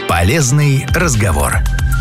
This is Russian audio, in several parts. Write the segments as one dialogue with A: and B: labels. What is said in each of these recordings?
A: Полезный разговор.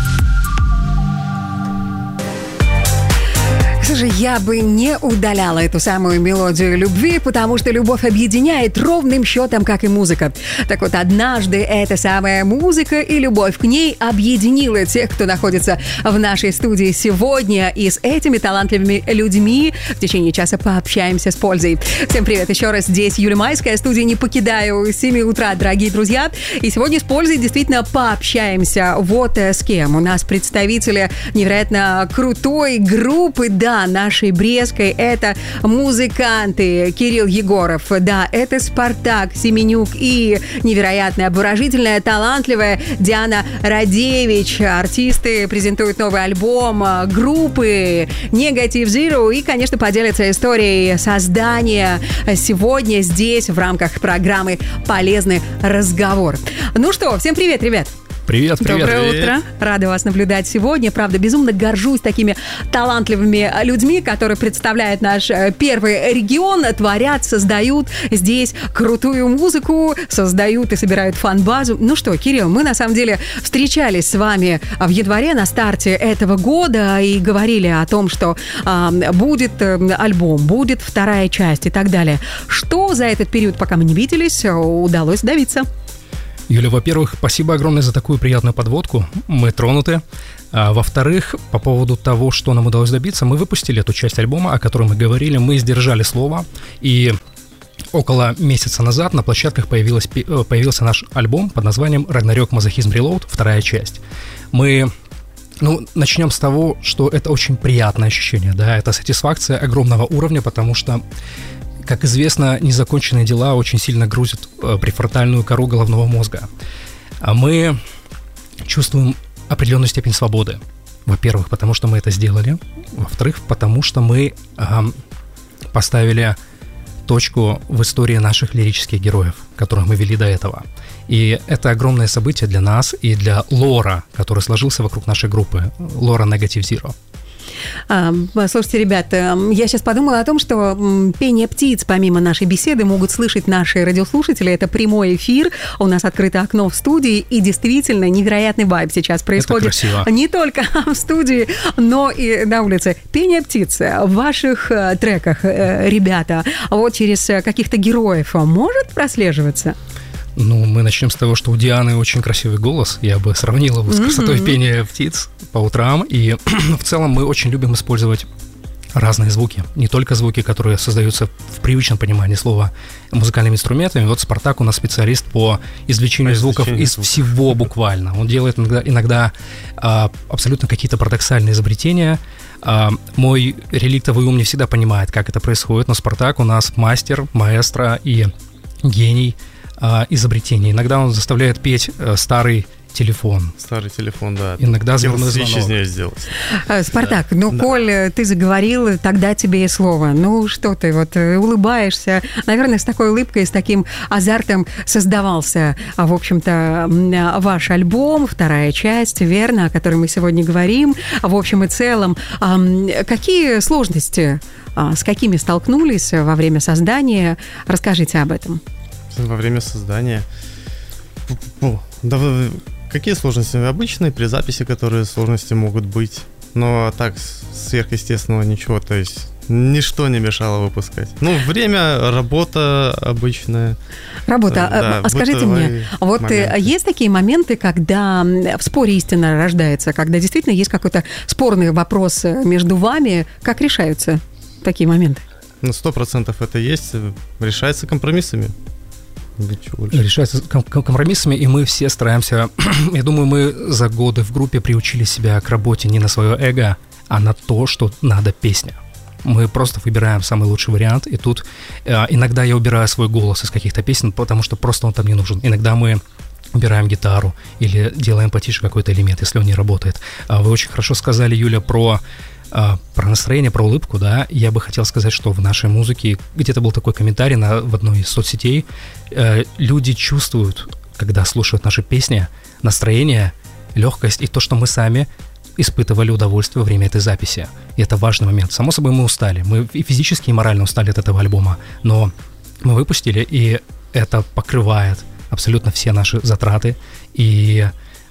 B: Слушай, я бы не удаляла эту самую мелодию любви, потому что любовь объединяет ровным счетом, как и музыка. Так вот, однажды эта самая музыка и любовь к ней объединила тех, кто находится в нашей студии сегодня. И с этими талантливыми людьми в течение часа пообщаемся с пользой. Всем привет еще раз. Здесь Юлия Майская. Студию не покидаю с 7 утра, дорогие друзья. И сегодня с пользой действительно пообщаемся. Вот с кем. У нас представители невероятно крутой группы, да, нашей Брестской. Это музыканты Кирилл Егоров, да, это Спартак Семенюк и невероятная, обворожительная, талантливая Диана Радевич. Артисты презентуют новый альбом группы Negative Zero и, конечно, поделятся историей создания сегодня здесь в рамках программы «Полезный разговор». Ну что, всем привет, ребят!
C: Привет.
B: Доброе утро. Рада вас наблюдать сегодня. Правда, безумно горжусь такими талантливыми людьми, которые представляют наш первый регион, творят, создают здесь крутую музыку, создают и собирают фан-базу. Ну что, Кирилл, мы на самом деле встречались с вами в январе на старте этого года и говорили о том, что будет альбом, будет вторая часть и так далее. Что за этот период, пока мы не виделись, удалось добиться?
C: Юля, во-первых, спасибо огромное за такую приятную подводку. Мы тронуты. Во-вторых, по поводу того, что нам удалось добиться, мы выпустили эту часть альбома, о которой мы говорили, мы сдержали слово, и около месяца назад на площадках появился наш альбом под названием «Рагнарёк Мазохизм Reload. Вторая часть». Мы... начнем с того, что это очень приятное ощущение, да, это сатисфакция огромного уровня, потому что, как известно, незаконченные дела очень сильно грузят префронтальную кору головного мозга. Мы чувствуем определенную степень свободы. Во-первых, потому что мы это сделали. Во-вторых, потому что мы поставили точку в истории наших лирических героев, которых мы вели до этого. И это огромное событие для нас и для лора, который сложился вокруг нашей группы, лора Negative Zero.
B: Слушайте, ребята, я сейчас подумала о том, что пение птиц, помимо нашей беседы, могут слышать наши радиослушатели. Это прямой эфир, у нас открыто окно в студии, и действительно невероятный вайб сейчас происходит не только в студии, но и на улице. Пение птиц в ваших треках, ребята, вот через каких-то героев может прослеживаться?
C: Мы начнем с того, что у Дианы очень красивый голос. Я бы сравнил его с красотой пения птиц по утрам. И в целом мы очень любим использовать разные звуки. Не только звуки, которые создаются в привычном понимании слова музыкальными инструментами. Вот Спартак у нас специалист по извлечению звуков из всего буквально. Он делает иногда абсолютно какие-то парадоксальные изобретения. Мой реликтовый ум не всегда понимает, как это происходит, но Спартак у нас мастер, маэстро и гений изобретений. Иногда он заставляет петь старый телефон.
D: Старый телефон, да.
C: Иногда звонок.
D: Из нее сделать.
B: Спартак, да. Коль ты заговорил, тогда тебе и слово. Что ты улыбаешься. Наверное, с такой улыбкой, с таким азартом создавался, в общем-то, ваш альбом, вторая часть, верно, о которой мы сегодня говорим. В общем и целом, какие сложности, с какими столкнулись во время создания? Расскажите об этом.
D: Во время создания. Какие сложности? Обычные при записи, которые сложности могут быть. Но так, сверхъестественного ничего, то есть ничто не мешало выпускать. Время, работа обычная.
B: Работа. Скажите мне, есть такие моменты, когда в споре истина рождается, когда действительно есть какой-то спорный вопрос между вами, как решаются такие моменты?
D: 100% это есть, решается компромиссами.
C: Решается компромиссами, и мы все стараемся. Я думаю, мы за годы в группе приучили себя к работе не на свое эго, а на то, что надо песня. Мы просто выбираем самый лучший вариант, и тут иногда я убираю свой голос из каких-то песен, потому что просто он там не нужен. Иногда мы убираем гитару или делаем потише какой-то элемент, если он не работает. Вы очень хорошо сказали, Юля, про настроение, про улыбку, да. Я бы хотел сказать, что в нашей музыке где-то был такой комментарий в одной из соцсетей. Люди чувствуют, когда слушают наши песни, настроение, легкость и то, что мы сами испытывали удовольствие во время этой записи. И это важный момент. Само собой, мы устали. Мы и физически, и морально устали от этого альбома. Но мы выпустили, и это покрывает абсолютно все наши затраты. И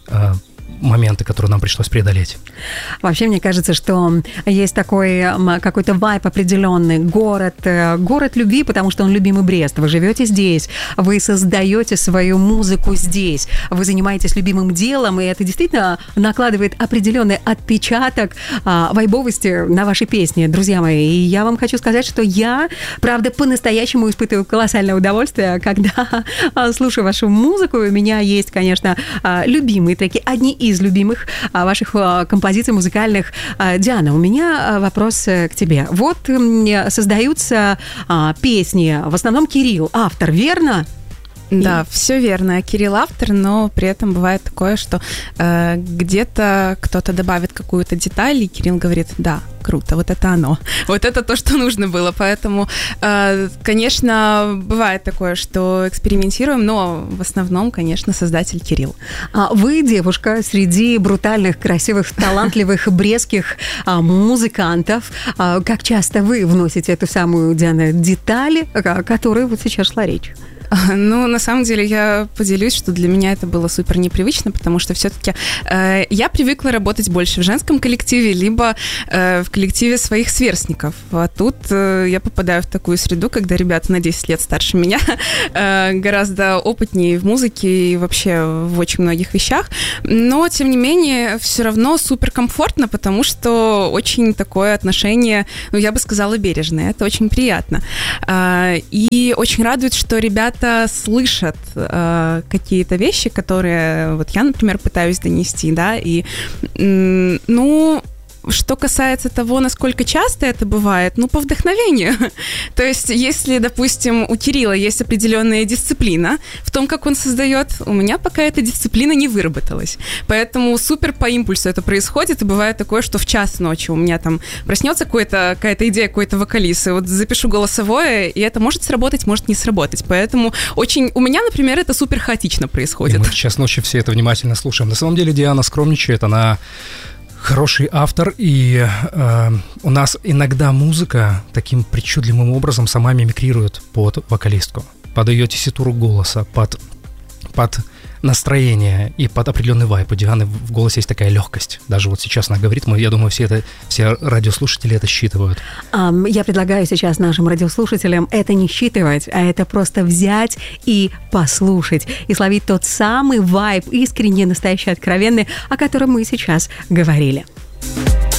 C: моменты, которые нам пришлось преодолеть.
B: Вообще, мне кажется, что есть такой какой-то вайб определенный. Город любви, потому что он любимый Брест. Вы живете здесь, вы создаете свою музыку здесь, вы занимаетесь любимым делом, и это действительно накладывает определенный отпечаток вайбовости на ваши песни, друзья мои. И я вам хочу сказать, что я, правда, по-настоящему испытываю колоссальное удовольствие, когда слушаю вашу музыку. У меня есть, конечно, любимые треки, одни из любимых ваших композиций музыкальных. Диана, у меня вопрос к тебе. Вот создаются песни, в основном Кирилл, автор, верно?
E: Да, все верно. Кирилл автор, но при этом бывает такое, что где-то кто-то добавит какую-то деталь, и Кирилл говорит: да, круто, вот это оно. Вот это то, что нужно было. Поэтому, конечно, бывает такое, что экспериментируем, но в основном, конечно, создатель Кирилл.
B: Вы девушка среди брутальных, красивых, талантливых брестских музыкантов. Как часто вы вносите эту самую, Диана, деталь, о которой вот сейчас шла речь?
E: Ну, на самом деле, я поделюсь, что для меня это было супер непривычно, потому что все-таки я привыкла работать больше в женском коллективе, либо в коллективе своих сверстников. А тут я попадаю в такую среду, когда ребята на 10 лет старше меня, гораздо опытнее в музыке и вообще в очень многих вещах. Но, тем не менее, все равно супер комфортно, потому что очень такое отношение, ну, я бы сказала, бережное. Это очень приятно. И очень радует, что ребята слышат какие-то вещи, которые вот я, например, пытаюсь донести, да, и, ну, что касается того, насколько часто это бывает, ну, по вдохновению. То есть, если, допустим, у Кирилла есть определенная дисциплина в том, как он создает, у меня пока эта дисциплина не выработалась. Поэтому супер по импульсу это происходит, и бывает такое, что в час ночи у меня там проснется какая-то идея, какой-то вокалист, и вот запишу голосовое, и это может сработать, может не сработать. Поэтому у меня, например, это супер хаотично происходит.
C: И мы в час ночи все это внимательно слушаем. На самом деле Диана скромничает, она хороший автор, и у нас иногда музыка таким причудливым образом сама мимикрирует под вокалистку, под ее тесситуру голоса, под настроение и под определенный вайб. У Дианы в голосе есть такая легкость. Даже вот сейчас она говорит, я думаю, все радиослушатели это считывают.
B: Я предлагаю сейчас нашим радиослушателям это не считывать, а это просто взять и послушать, и словить тот самый вайб, искренний, настоящий, откровенный, о котором мы сейчас говорили.